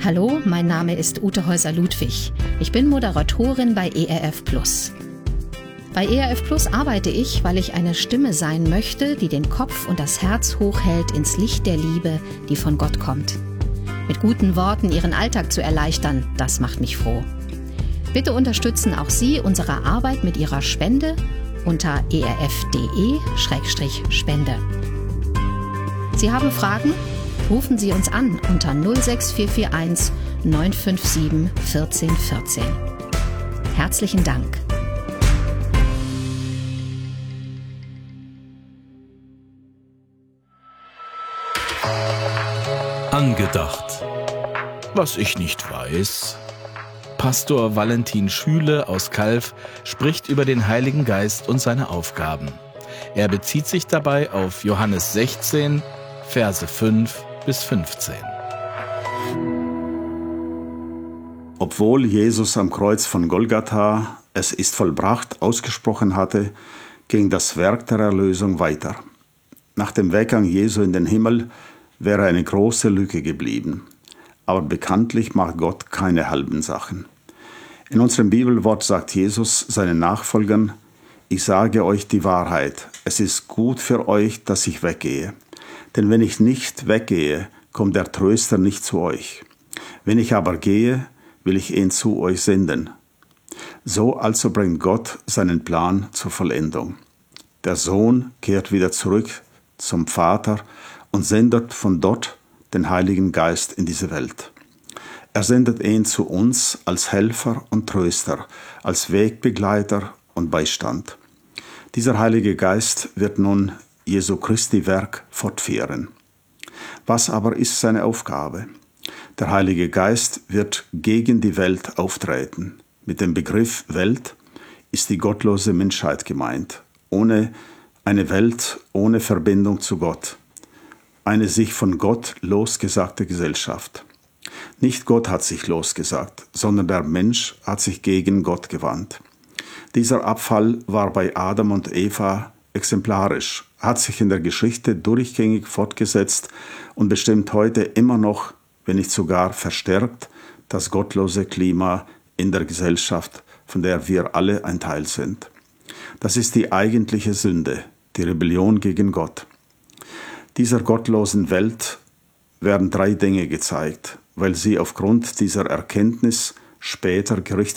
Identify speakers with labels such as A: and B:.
A: Hallo, mein Name ist Ute Häuser-Ludwig. Ich bin Moderatorin bei ERF Plus. Bei ERF Plus arbeite ich, weil ich eine Stimme sein möchte, die den Kopf und das Herz hochhält ins Licht der Liebe, die von Gott kommt. Mit guten Worten Ihren Alltag zu erleichtern, das macht mich froh. Bitte unterstützen auch Sie unsere Arbeit mit Ihrer Spende unter erf.de/spende. Sie haben Fragen? Rufen Sie uns an unter 06441 957 1414. Herzlichen Dank.
B: Angedacht. Was ich nicht weiß. Pastor Valentin Schüle aus Calw spricht über den Heiligen Geist und seine Aufgaben. Er bezieht sich dabei auf Johannes 16, Verse 5 bis 15.
C: Obwohl Jesus am Kreuz von Golgatha „Es ist vollbracht" ausgesprochen hatte, ging das Werk der Erlösung weiter. Nach dem Weggang Jesu in den Himmel wäre eine große Lücke geblieben. Aber bekanntlich macht Gott keine halben Sachen. In unserem Bibelwort sagt Jesus seinen Nachfolgern: Ich sage euch die Wahrheit, es ist gut für euch, dass ich weggehe. Denn wenn ich nicht weggehe, kommt der Tröster nicht zu euch. Wenn ich aber gehe, will ich ihn zu euch senden. So also bringt Gott seinen Plan zur Vollendung. Der Sohn kehrt wieder zurück zum Vater und sendet von dort den Heiligen Geist in diese Welt. Er sendet ihn zu uns als Helfer und Tröster, als Wegbegleiter und Beistand. Dieser Heilige Geist wird nun Jesu Christi Werk fortführen. Was aber ist seine Aufgabe? Der Heilige Geist wird gegen die Welt auftreten. Mit dem Begriff Welt ist die gottlose Menschheit gemeint. Eine Welt ohne Verbindung zu Gott. Eine sich von Gott losgesagte Gesellschaft. Nicht Gott hat sich losgesagt, sondern der Mensch hat sich gegen Gott gewandt. Dieser Abfall war bei Adam und Eva exemplarisch, hat sich in der Geschichte durchgängig fortgesetzt und bestimmt heute immer noch, wenn nicht sogar verstärkt, das gottlose Klima in der Gesellschaft, von der wir alle ein Teil sind. Das ist die eigentliche Sünde, die Rebellion gegen Gott. Dieser gottlosen Welt werden 3 Dinge gezeigt, weil sie aufgrund dieser Erkenntnis später gerichtet